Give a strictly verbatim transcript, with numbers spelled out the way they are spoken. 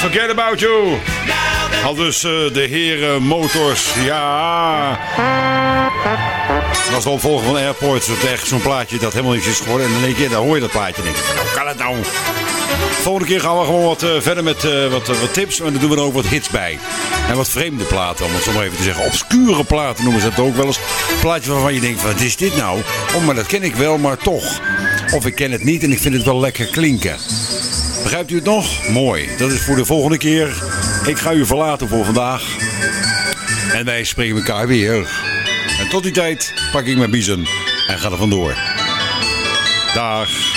Forget About You. Al dus uh, de heren Motors. Ja. Dat was de opvolger van Airport. Dat is echt zo'n plaatje dat helemaal niks is geworden. En in één keer dan hoor je dat plaatje. En denk je, nou kan het nou. Volgende keer gaan we gewoon wat uh, verder met uh, wat, uh, wat tips. En dan doen we er ook wat hits bij. En wat vreemde platen, om het zo maar even te zeggen. Obscure platen noemen ze het ook wel eens. Plaatjes waarvan je denkt, wat is dit nou? Oh, maar dat ken ik wel, maar toch. Of ik ken het niet en ik vind het wel lekker klinken. Begrijpt u het nog? Mooi. Dat is voor de volgende keer. Ik ga u verlaten voor vandaag. En wij spreken elkaar weer. En tot die tijd pak ik mijn biezen en ga er vandoor. Dag.